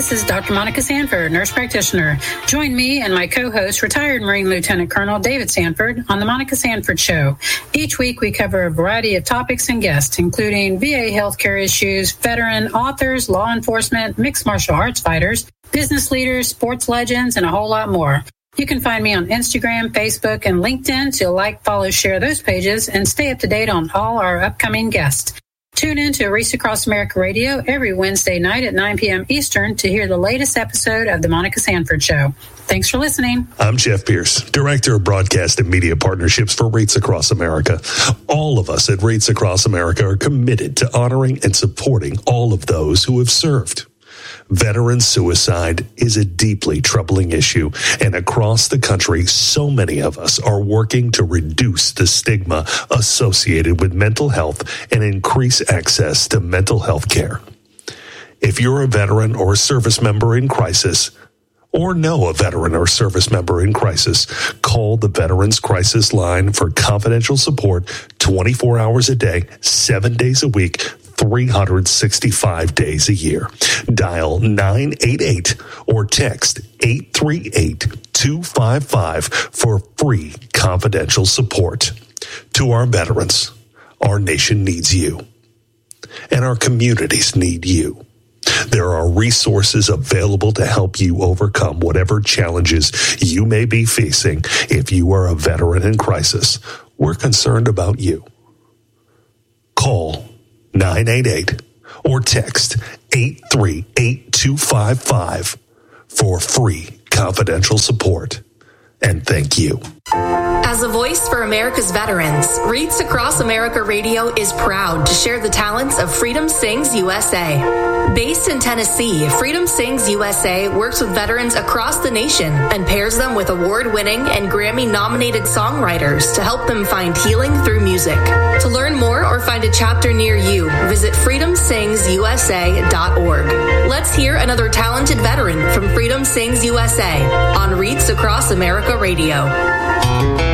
This is Dr. Monica Sanford, nurse practitioner. Join me and my co-host, retired Marine Lieutenant Colonel David Sanford, on The Monica Sanford Show. Each week, we cover a variety of topics and guests, including VA healthcare issues, veteran authors, law enforcement, mixed martial arts fighters, business leaders, sports legends, and a whole lot more. You can find me on Instagram, Facebook, and LinkedIn to like, follow, share those pages, and stay up to date on all our upcoming guests. Tune in to Reach Across America Radio every Wednesday night at 9 p.m. Eastern to hear the latest episode of The Monica Sanford Show. Thanks for listening. I'm Jeff Pierce, Director of Broadcast and Media Partnerships for Rates Across America. All of us at Rates Across America are committed to honoring and supporting all of those who have served. Veteran suicide is a deeply troubling issue, and across the country, so many of us are working to reduce the stigma associated with mental health and increase access to mental health care. If you're a veteran or a service member in crisis, or know a veteran or service member in crisis, call the Veterans Crisis Line for confidential support 24 hours a day, 7 days a week, 365 days a year. Dial 988 or text 838-255 for free confidential support. To our veterans, our nation needs you, and our communities need you. There are resources available to help you overcome whatever challenges you may be facing. If you are a veteran in crisis, we're concerned about you. Call 988 or text 838-255 for free confidential support. And thank you. As a voice for America's veterans, Reach Across America Radio is proud to share the talents of Freedom Sings USA. Based in Tennessee, Freedom Sings USA works with veterans across the nation and pairs them with award-winning and Grammy-nominated songwriters to help them find healing through music. To learn more or find a chapter near you, visit freedomsingsusa.org. Let's hear another talented veteran from Freedom Sings USA on Reach Across America Radio.